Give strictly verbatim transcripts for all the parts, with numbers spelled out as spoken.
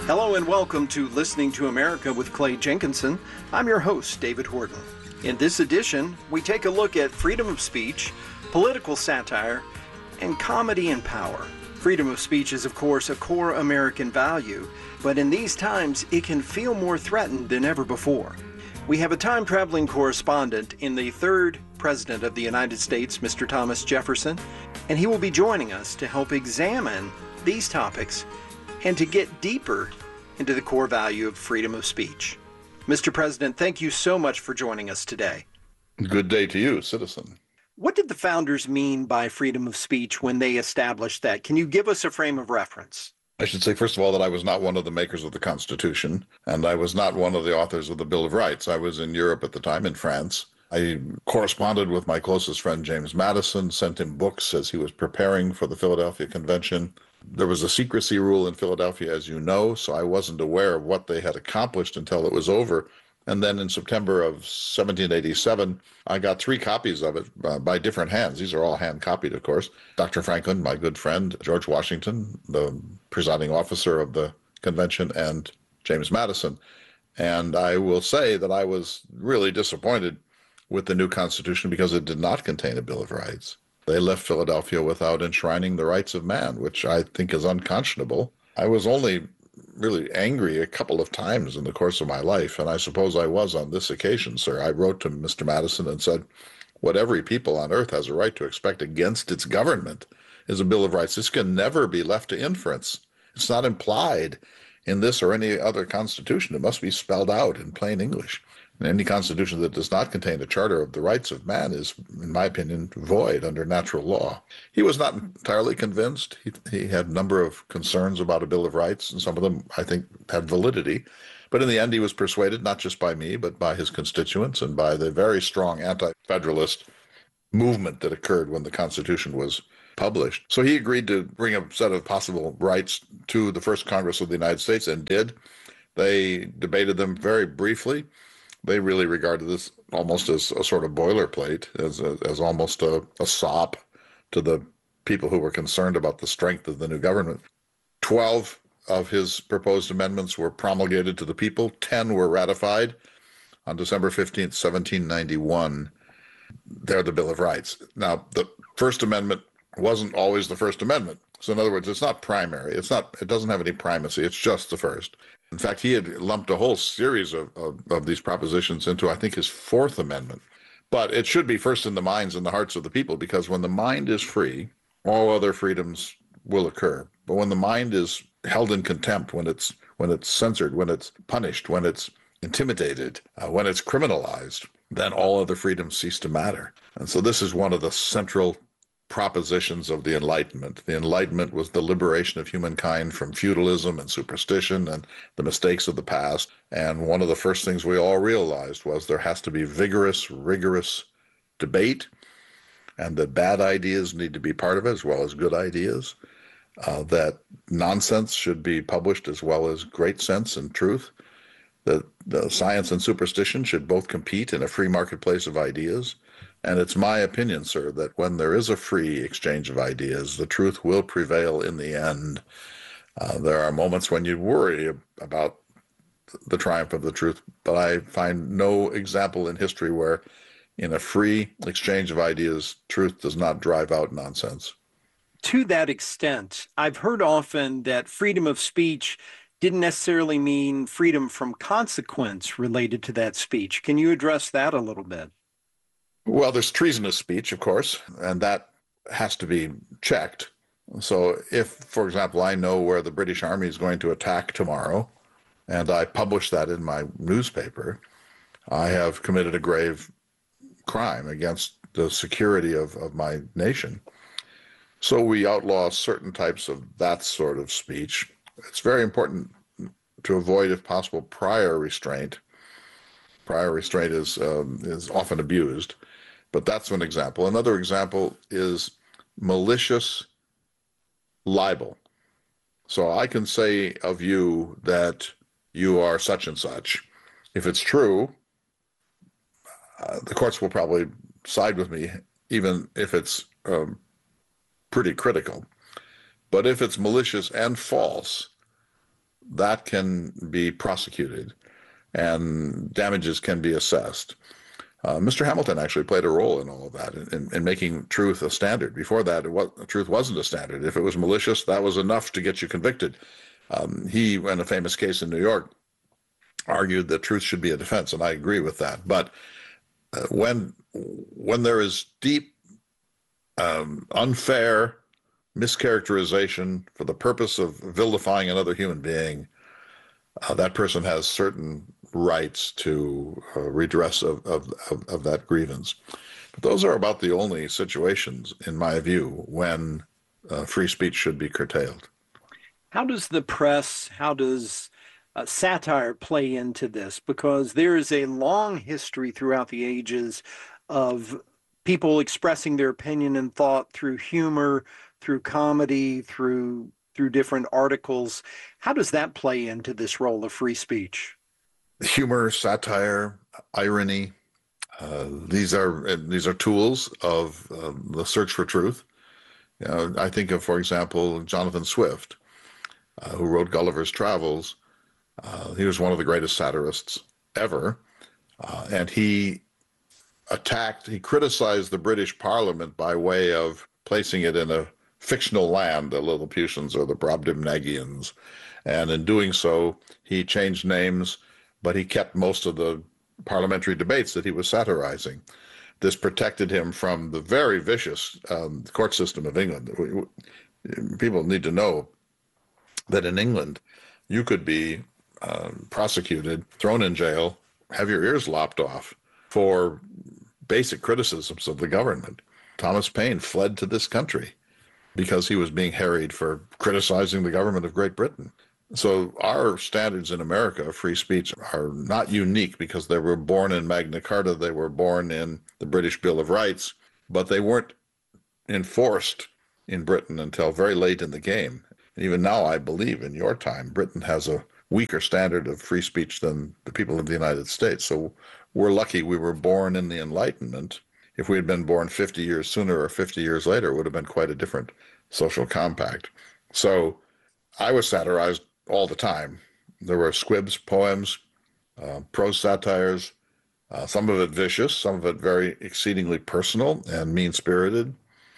Hello and welcome to Listening to America with Clay Jenkinson. I'm your host, David Horton. In this edition, we take a look at freedom of speech, political satire, and comedy and power. Freedom of speech is, of course, a core American value, but in these times, it can feel more threatened than ever before. We have a time-traveling correspondent in the third President of the United States, Mister Thomas Jefferson, and he will be joining us to help examine these topics and to get deeper into the core value of freedom of speech. Mister President, thank you so much for joining us today. Good day to you, citizen. What did the founders mean by freedom of speech when they established that? Can you give us a frame of reference? I should say, first of all, that I was not one of the makers of the Constitution, and I was not one of the authors of the Bill of Rights. I was in Europe at the time, in France. I corresponded with my closest friend, James Madison, sent him books as he was preparing for the Philadelphia Convention. There was a secrecy rule in Philadelphia, as you know, so I wasn't aware of what they had accomplished until it was over. And then in September of seventeen eighty-seven, I got three copies of it uh, by different hands. These are all hand-copied, of course. Doctor Franklin, my good friend, George Washington, the presiding officer of the convention, and James Madison. And I will say that I was really disappointed with the new Constitution because it did not contain a Bill of Rights. They left Philadelphia without enshrining the rights of man, which I think is unconscionable. I was only really angry a couple of times in the course of my life, and I suppose I was on this occasion, sir. I wrote to Mister Madison and said, what every people on earth has a right to expect against its government is a Bill of Rights. This can never be left to inference. It's not implied in this or any other constitution. It must be spelled out in plain English. And any constitution that does not contain a charter of the rights of man is, in my opinion, void under natural law. He was not entirely convinced. He, he had a number of concerns about a Bill of Rights, and some of them, I think, had validity. But in the end, he was persuaded, not just by me, but by his constituents and by the very strong anti-federalist movement that occurred when the Constitution was published. So he agreed to bring a set of possible rights to the first Congress of the United States, and did. They debated them very briefly. They really regarded this almost as a sort of boilerplate, as a, as almost a, a sop to the people who were concerned about the strength of the new government. Twelve of his proposed amendments were promulgated to the people. Ten were ratified on December fifteenth, seventeen ninety-one. They're the Bill of Rights. Now, the First Amendment wasn't always the First Amendment. So in other words, it's not primary. It's not. It doesn't have any primacy. It's just the first. In fact, he had lumped a whole series of, of, of these propositions into, I think, his Fourth Amendment. But it should be first in the minds and the hearts of the people, because when the mind is free, all other freedoms will occur. But when the mind is held in contempt, when it's when it's censored, when it's punished, when it's intimidated, uh, when it's criminalized, then all other freedoms cease to matter. And so this is one of the central propositions of the Enlightenment. The Enlightenment was the liberation of humankind from feudalism and superstition and the mistakes of the past. And one of the first things we all realized was there has to be vigorous, rigorous debate, and that bad ideas need to be part of it as well as good ideas, uh, that nonsense should be published as well as great sense and truth, that the science and superstition should both compete in a free marketplace of ideas. And it's my opinion, sir, that when there is a free exchange of ideas, the truth will prevail in the end. Uh, there are moments when you worry about the triumph of the truth, but I find no example in history where, in a free exchange of ideas, truth does not drive out nonsense. To that extent, I've heard often that freedom of speech didn't necessarily mean freedom from consequence related to that speech. Can you address that a little bit? Well, there's treasonous speech, of course, and that has to be checked. So if, for example, I know where the British Army is going to attack tomorrow, and I publish that in my newspaper, I have committed a grave crime against the security of, of my nation. So we outlaw certain types of that sort of speech. It's very important to avoid, if possible, prior restraint. Prior restraint is um, is often abused. But that's one example. Another example is malicious libel. So I can say of you that you are such and such. If it's true, uh, the courts will probably side with me, even if it's um, pretty critical. But if it's malicious and false, that can be prosecuted and damages can be assessed. Uh, Mister Hamilton actually played a role in all of that, in, in making truth a standard. Before that, it was, truth wasn't a standard. If it was malicious, that was enough to get you convicted. Um, he, in a famous case in New York, argued that truth should be a defense, and I agree with that. But uh, when when there is deep, um, unfair mischaracterization for the purpose of vilifying another human being, uh, that person has certain rights to uh, redress of, of, of, of that grievance. But those are about the only situations, in my view, when uh, free speech should be curtailed. How does the press, how does uh, satire play into this? Because there is a long history throughout the ages of people expressing their opinion and thought through humor, through comedy, through through different articles. How does that play into this role of free speech? Humor, satire, irony, uh, these are these are tools of uh, the search for truth. You know, I think of, for example, Jonathan Swift, uh, who wrote Gulliver's Travels. Uh, he was one of the greatest satirists ever, uh, and he attacked, he criticized the British Parliament by way of placing it in a fictional land, the Lilliputians or the Brobdingnagians, and in doing so, he changed names, but he kept most of the parliamentary debates that he was satirizing. This protected him from the very vicious um, court system of England. People need to know that in England, you could be uh, prosecuted, thrown in jail, have your ears lopped off for basic criticisms of the government. Thomas Paine fled to this country because he was being harried for criticizing the government of Great Britain. So our standards in America of free speech are not unique because they were born in Magna Carta, they were born in the British Bill of Rights, but they weren't enforced in Britain until very late in the game. And even now, I believe in your time, Britain has a weaker standard of free speech than the people of the United States. So we're lucky we were born in the Enlightenment. If we had been born fifty years sooner or fifty years later, it would have been quite a different social compact. So I was satirized all the time. There were squibs, poems, uh, prose satires, uh, some of it vicious, some of it very exceedingly personal and mean-spirited,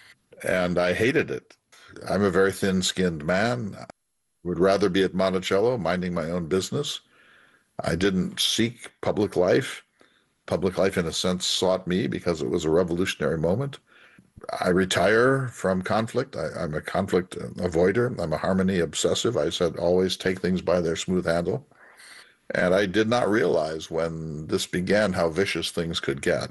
and I hated it. I'm a very thin-skinned man. I would rather be at Monticello minding my own business. I didn't seek public life. Public life, in a sense, sought me because it was a revolutionary moment. I retire from conflict. I, I'm a conflict avoider. I'm a harmony obsessive. I said always take things by their smooth handle. And I did not realize when this began how vicious things could get.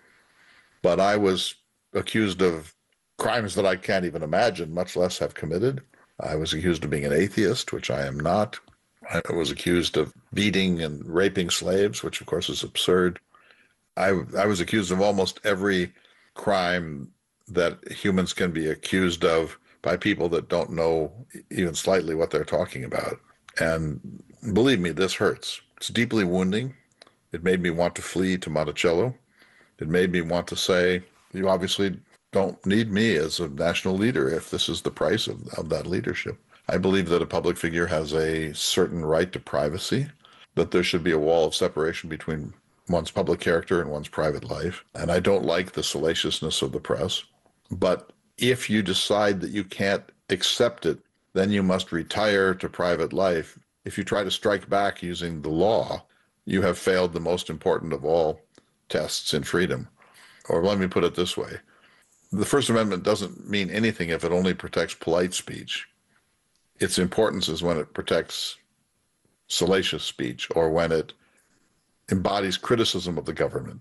But I was accused of crimes that I can't even imagine, much less have committed. I was accused of being an atheist, which I am not. I was accused of beating and raping slaves, which of course is absurd. I, I was accused of almost every crime that humans can be accused of by people that don't know even slightly what they're talking about. And believe me, this hurts. It's deeply wounding. It made me want to flee to Monticello. It made me want to say, you obviously don't need me as a national leader if this is the price of, of that leadership. I believe that a public figure has a certain right to privacy, that there should be a wall of separation between one's public character and one's private life. And I don't like the salaciousness of the press. But if you decide that you can't accept it, then you must retire to private life. If you try to strike back using the law, you have failed the most important of all tests in freedom. Or let me put it this way. The First Amendment doesn't mean anything if it only protects polite speech. Its importance is when it protects salacious speech, or when it embodies criticism of the government,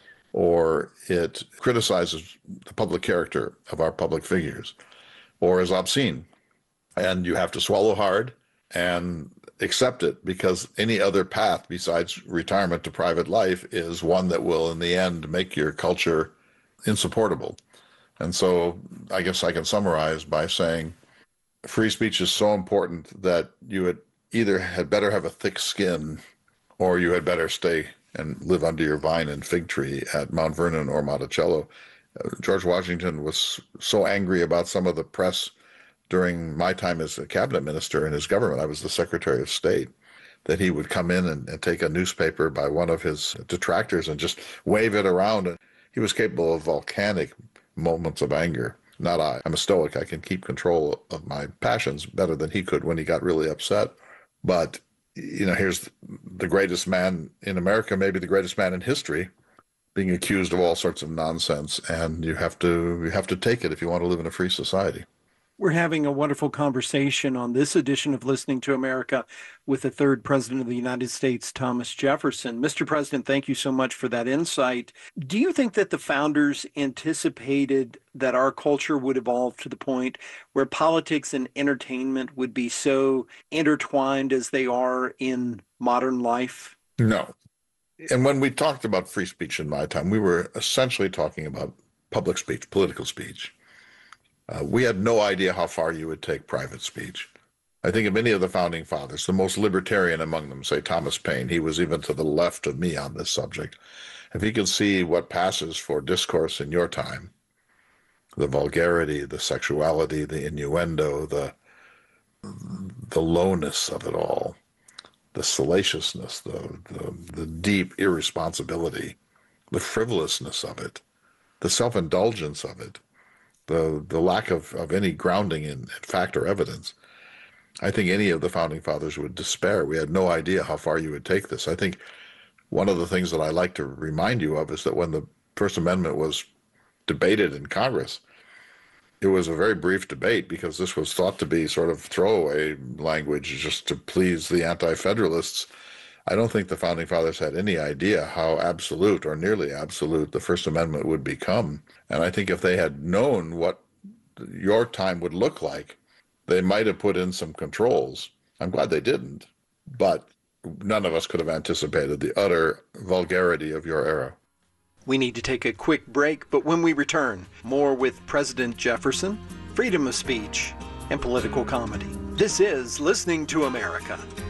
or it criticizes the public character of our public figures, or is obscene. And you have to swallow hard and accept it, because any other path besides retirement to private life is one that will, in the end, make your culture insupportable. And so I guess I can summarize by saying free speech is so important that you had either had better have a thick skin, or you had better stay and live under your vine and fig tree at Mount Vernon or Monticello. Uh, George Washington was so angry about some of the press during my time as a cabinet minister in his government. I was the Secretary of State, that he would come in and, and take a newspaper by one of his detractors and just wave it around. And he was capable of volcanic moments of anger. Not I. I'm a stoic. I can keep control of my passions better than he could when he got really upset. But, you know, here's the greatest man in America, maybe the greatest man in history, being accused of all sorts of nonsense. And you have to you have to take it if you want to live in a free society. We're having a wonderful conversation on this edition of Listening to America with the third president of the United States, Thomas Jefferson. Mister President, thank you so much for that insight. Do you think that the founders anticipated that our culture would evolve to the point where politics and entertainment would be so intertwined as they are in modern life? No. And when we talked about free speech in my time, we were essentially talking about public speech, political speech. Uh, we had no idea how far you would take private speech. I think of many of the founding fathers, the most libertarian among them, say Thomas Paine, he was even to the left of me on this subject. If he could see what passes for discourse in your time, the vulgarity, the sexuality, the innuendo, the the lowness of it all, the salaciousness, the, the, the deep irresponsibility, the frivolousness of it, the self-indulgence of it, the the lack of, of any grounding in, in fact or evidence, I think any of the founding fathers would despair. We had no idea how far you would take this. I think one of the things that I like to remind you of is that when the First Amendment was debated in Congress, it was a very brief debate because this was thought to be sort of throwaway language just to please the anti-federalists. I don't think the founding fathers had any idea how absolute or nearly absolute the First Amendment would become. And I think if they had known what your time would look like, they might have put in some controls. I'm glad they didn't, but none of us could have anticipated the utter vulgarity of your era. We need to take a quick break, but when we return, more with President Jefferson, freedom of speech, and political comedy. This is Listening to America.